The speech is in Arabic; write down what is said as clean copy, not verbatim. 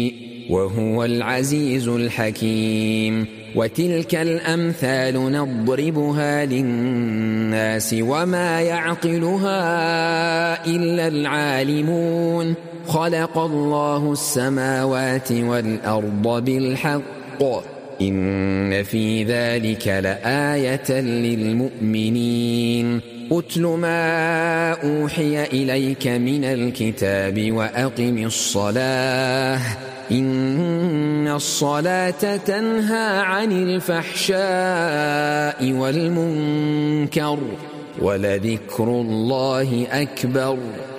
وهو العزيز الحكيم. وتلك الأمثال نضربها للناس وما يعقلها إلا العالمون. خلق الله السماوات والأرض بالحق إن في ذلك لآية للمؤمنين. أتل ما أوحي إليك من الكتاب وأقم الصلاة إن الصلاة تنهى عن الفحشاء والمنكر ولذكر الله أكبر